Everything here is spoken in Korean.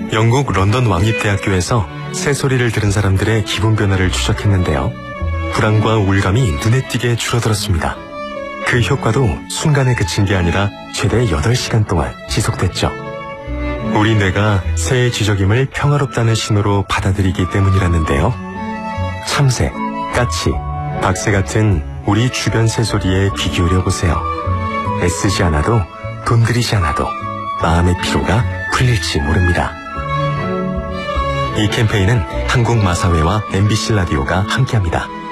영국 런던 왕립대학교에서 새소리를 들은 사람들의 기분 변화를 추적했는데요. 불안과 우울감이 눈에 띄게 줄어들었습니다. 그 효과도 순간에 그친 게 아니라 최대 8시간 동안 지속됐죠. 우리 뇌가 새의 지저김을 평화롭다는 신호로 받아들이기 때문이라는데요. 참새, 까치, 박새 같은 우리 주변 새소리에 귀 기울여 보세요. 애쓰지 않아도 돈 들이지 않아도 마음의 피로가 풀릴지 모릅니다. 이 캠페인은 한국마사회와 MBC 라디오가 함께합니다.